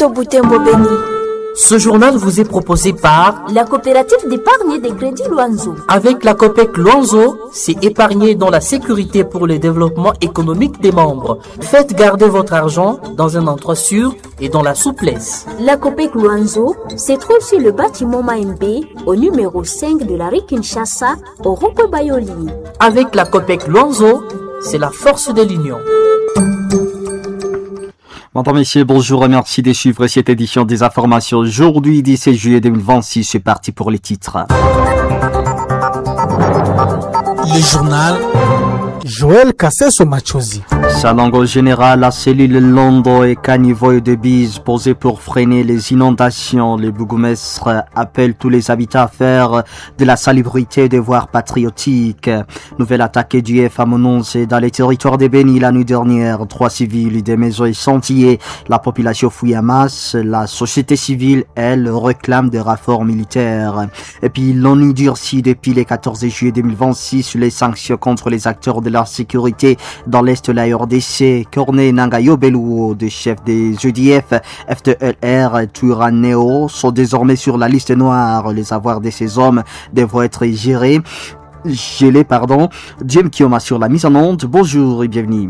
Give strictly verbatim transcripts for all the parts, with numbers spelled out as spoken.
Radio Butembo Béni. Ce journal vous est proposé par la coopérative d'épargne et de crédit Luanzo. Avec la COPEC Luanzo, c'est épargner dans la sécurité pour le développement économique des membres. Faites garder votre argent dans un endroit sûr et dans la souplesse. La COPEC Luanzo se trouve sur le bâtiment Maembe au numéro cinq de la rue Kinshasa au rond-point Bayoli. Avec la COPEC Luanzo, c'est la force de l'union. Madame, messieurs, bonjour et merci de suivre cette édition des informations. Aujourd'hui, dix-sept juillet deux mille vingt-six, c'est parti pour les titres. Le journal Joël Kasseso Machozi. Salongo général, la cellule Londo et Caniveau de Bise posée pour freiner les inondations. Le bourgmestre appelle tous les habitants à faire de la salubrité et des devoirs patriotiques. Nouvelle attaque du F à Mononze dans les territoires de Béni la nuit dernière. Trois civils, des maisons incendiées. La population fouille à masse. La société civile, elle, réclame des renforts militaires. Et puis l'ONU durcit depuis le quatorze juillet deux mille vingt-six les sanctions contre les acteurs de la sécurité dans l'Est de la R D C. Corné Nangayo Beluo, des chefs des E D F, F D L R, Turaneo, sont désormais sur la liste noire. Les avoirs de ces hommes devront être gérés. Gelés, pardon. Jim Kioma sur la mise en onde. Bonjour et bienvenue.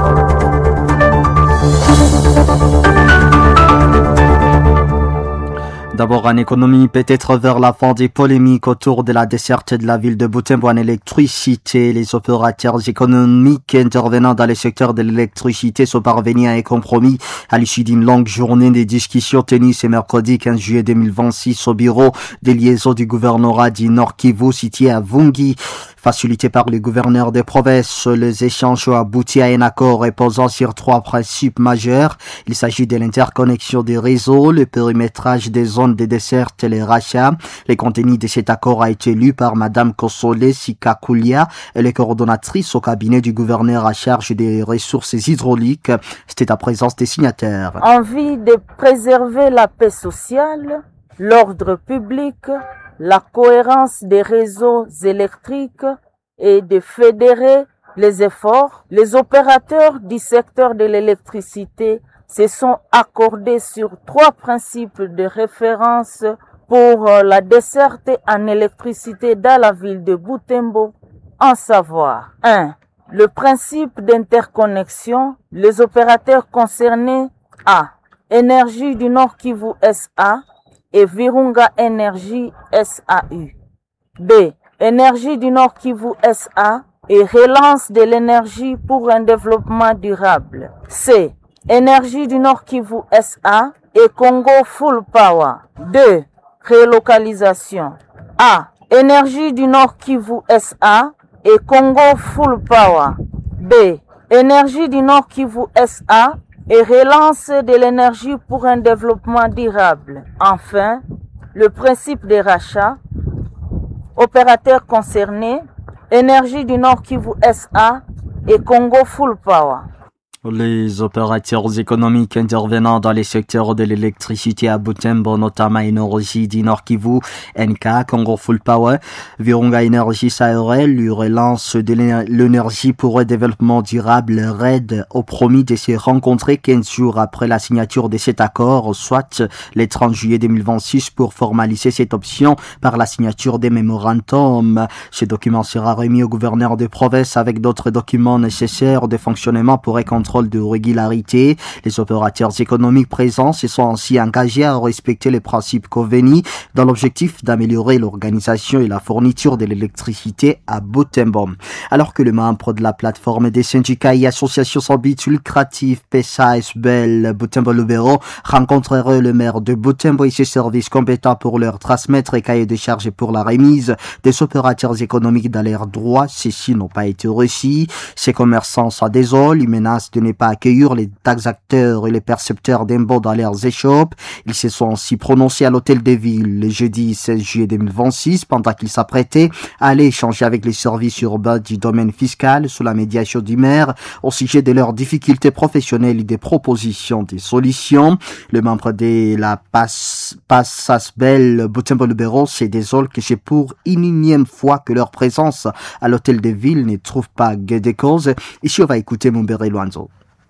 D'abord en économie, peut-être vers la fin des polémiques autour de la desserte de la ville de Butembo en électricité. Les opérateurs économiques intervenant dans le secteur de l'électricité sont parvenus à un compromis à l'issue d'une longue journée de discussions tenues ce mercredi quinze juillet deux mille vingt-six au bureau des liaisons du gouvernorat du Nord Kivu situé à Vungi. Facilité par le gouverneur des provinces, les échanges ont abouti à un accord reposant sur trois principes majeurs. Il s'agit de l'interconnexion des réseaux, le périmétrage des zones de desserte et les rachats. Le contenu de cet accord a été lu par Madame Kosole Sikakulia, elle est coordonnatrice au cabinet du gouverneur à charge des ressources hydrauliques. C'était à présence des signataires. Envie de préserver la paix sociale, l'ordre public, la cohérence des réseaux électriques et de fédérer les efforts, les opérateurs du secteur de l'électricité se sont accordés sur trois principes de référence pour la desserte en électricité dans la ville de Butembo, en savoir un. Le principe d'interconnexion, les opérateurs concernés A. Énergie du Nord Kivu S A et Virunga Énergie S A U. B. Énergie du Nord Kivu S A et relance de l'énergie pour un développement durable. C. Énergie du Nord Kivu S A et Congo Full Power. deux. Relocalisation. A. Énergie du Nord Kivu S A et Congo Full Power. B. Énergie du Nord Kivu S A et relance de l'énergie pour un développement durable. Enfin, le principe des rachats, opérateurs concernés, Énergie du Nord Kivu S A et Congo Full Power. Les opérateurs économiques intervenant dans les secteurs de l'électricité à Butembo, notamment Énergie du Nord Kivu, N K, Congo Full Power, Virunga Énergie S A R L, lui relance de l'énergie pour un développement durable, R E D, au promis de se rencontrer quinze jours après la signature de cet accord, soit le trente juillet deux mille vingt-six, pour formaliser cette option par la signature des mémorandums. Ce document sera remis au gouverneur de province avec d'autres documents nécessaires de fonctionnement pour un contrôle de régularité. Les opérateurs économiques présents se sont ainsi engagés à respecter les principes convenus dans l'objectif d'améliorer l'organisation et la fourniture de l'électricité à Butembo. Alors que les membres de la plateforme des syndicats et associations sans but lucratif P S A S B L Butembo Lubero rencontreraient le maire de Butembo et ses services compétents pour leur transmettre et cahier de charges pour la remise des opérateurs économiques dans leurs droits, ceux-ci n'ont pas été reçus. Ces commerçants s'en désolent, ils menacent de ne pas accueillir les taxateurs et les percepteurs d'impôts dans leurs échoppes. Ils se sont aussi prononcés à l'hôtel de ville le jeudi seize juillet deux mille vingt-six pendant qu'ils s'apprêtaient à aller échanger avec les services urbains du domaine fiscal sous la médiation du maire au sujet de leurs difficultés professionnelles et des propositions de solutions. Le membre de la P A S A S B L Butembo Lubero se désole que c'est pour une énième fois que leur présence à l'hôtel de ville ne trouve pas gain de cause. Ici, on va écouter Mumbere Luanzo.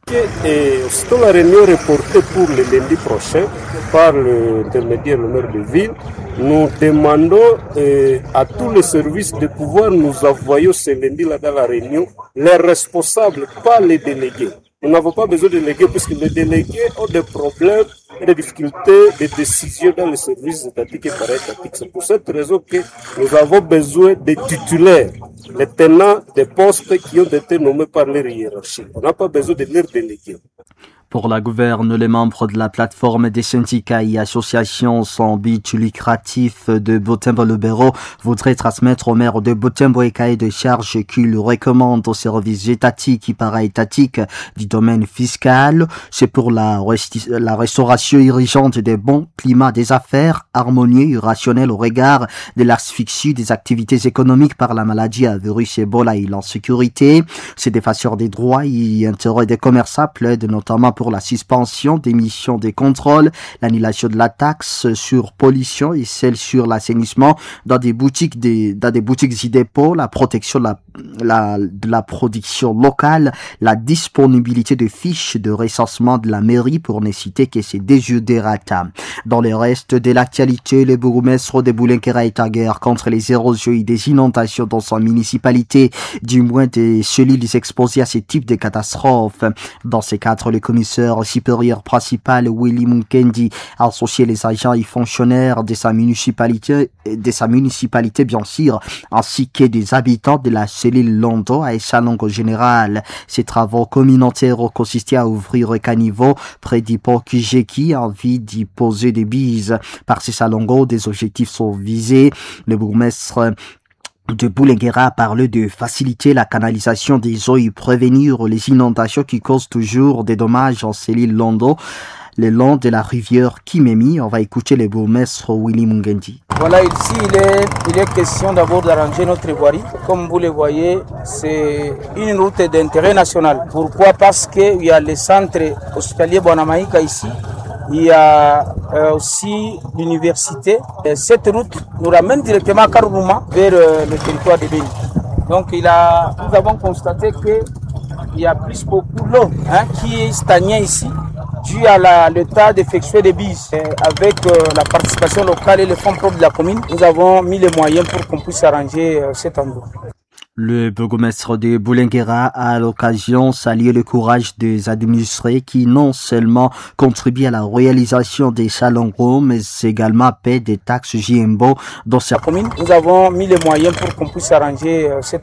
Et aussitôt la réunion reportée pour le lundi prochain par l'intermédiaire le maire de ville, nous demandons euh, à tous les services de pouvoir nous envoyer ce lundi-là dans la réunion les responsables, pas les délégués. Nous n'avons pas besoin de délégués puisque les délégués ont des problèmes et des difficultés de décision dans les services étatiques et para-étatiques. C'est pour cette raison que nous avons besoin des titulaires, les tenants des postes qui ont été nommés par leur hiérarchie. On n'a pas besoin de leurs délégués. Pour la gouverne, les membres de la plateforme des syndicats et associations sans but lucratif de Butembo-Lubero voudraient transmettre au maire de Butembo un cahier de charges qu'il recommande aux services étatiques et para-étatiques du domaine fiscal. C'est pour la, resti- la restauration urgente des bons climats des affaires, harmonieux et rationnel au regard de l'asphyxie des activités économiques par la maladie à virus Ebola et l'insécurité. Ces défenseurs des droits et intérêts des commerçants plaident notamment pour pour la suspension des missions de contrôle, l'annulation de la taxe sur pollution et celle sur l'assainissement dans des boutiques des, dans des boutiques et dépôts, la protection de la, la, de la production locale, la disponibilité de fiches de recensement de la mairie pour ne citer que ces desiderata. Dans le reste de l'actualité, le bourgmestre de Boulenkera est en guerre contre les érosions et des inondations dans sa municipalité, du moins des cellules exposées à ce type de catastrophes. Dans ces cadres, le commissaire supérieur principal Willy Munkendi a associé les agents et fonctionnaires de sa municipalité, de sa municipalité bien sûr, ainsi que des habitants de la cellule Londo à Essalongo général. Ces travaux communautaires ont consisté à ouvrir un caniveau près du pont Kijeki en vue d'y poser des bises. Par ces salongos, des objectifs sont visés. Le bourgmestre de Boulenkera parle de faciliter la canalisation des eaux et prévenir les inondations qui causent toujours des dommages en cellule Londo, le long de la rivière Kimemi. On va écouter le bourgmestre Willy Mungendi. Voilà, ici il est, il est question d'abord d'arranger notre voirie. Comme vous le voyez, c'est une route d'intérêt national. Pourquoi? Parce qu'il y a le centre hospitalier Bonamaïka ici. Il y a euh, aussi l'université. Et cette route nous ramène directement à Karouma vers euh, le territoire de Béni. Donc il a, nous avons constaté qu'il y a plus beaucoup d'eau hein, qui est stagnée ici dû à la, l'état d'effectuer des bises. Et avec euh, la participation locale et les fonds propres de la commune, nous avons mis les moyens pour qu'on puisse arranger euh, cet endroit. Le bourgmestre de Boulenkera a à l'occasion salué le courage des administrés qui non seulement contribuent à la réalisation des salongos, mais également paient des taxes J M B O dans sa commune. Nous avons mis les moyens pour qu'on puisse arranger euh, cet